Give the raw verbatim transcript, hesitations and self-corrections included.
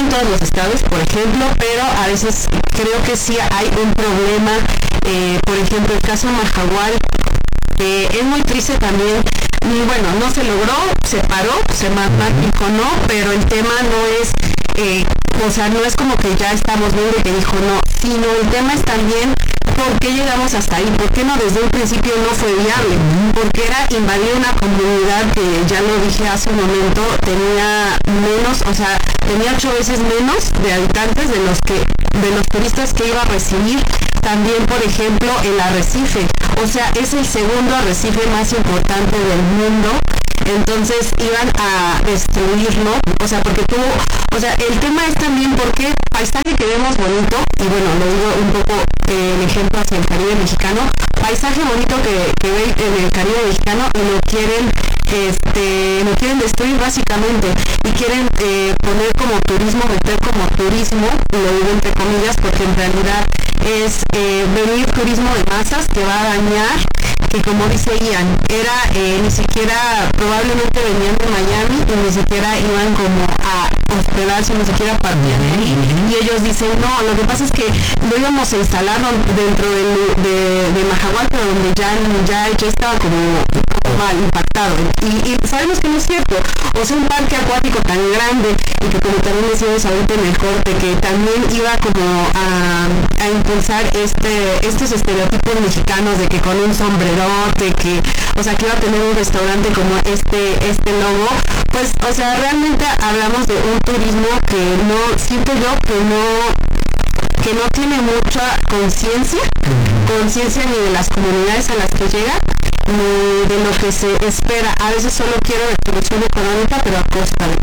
en todos los estados, por ejemplo, pero a veces creo que sí hay un problema. Eh, por ejemplo, el caso Mahahual, que es muy triste también. Y bueno, no se logró, se paró, se dijo no, pero el tema no es, eh, o sea, no es como que ya estamos viendo que dijo no, sino el tema es también por qué llegamos hasta ahí, por qué no desde un principio no fue viable, porque era invadir una comunidad que, ya lo dije hace un momento, tenía menos, o sea, tenía ocho veces menos de habitantes de los que, de los turistas que iba a recibir. También, por ejemplo, el arrecife, o sea, es el segundo arrecife más importante del mundo, entonces iban a destruirlo, o sea, porque tú, o sea, el tema es también porque paisaje que vemos bonito, y bueno, lo digo un poco eh, el ejemplo hacia el Caribe mexicano, paisaje bonito que, que ven en el Caribe mexicano y lo quieren, este, lo quieren destruir básicamente, y quieren eh, poner como turismo, meter como turismo, y lo digo entre comillas, porque en realidad es eh, venir turismo de masas que va a dañar, que como dice Ian, era eh, ni siquiera, probablemente venían de Miami y ni siquiera iban como a hospedarse, ni siquiera partían de ahí, y ellos dicen, no, lo que pasa es que lo íbamos a instalar dentro de, de, de Mahahual, pero donde ya, ya, ya estaba como mal impactado, y, y sabemos que no es cierto, o sea, un parque acuático tan grande, y que como también decíamos ahorita en el corte, que también iba como a, a impulsar este, estos estereotipos mexicanos de que con un sombrerote, que, o sea, que iba a tener un restaurante como este, este logo, pues, o sea, realmente hablamos de un turismo que no, siento yo que no que no tiene mucha conciencia, conciencia ni de las comunidades a las que llega, ni de lo que se espera. A veces solo quiero retribución económica, pero a costa de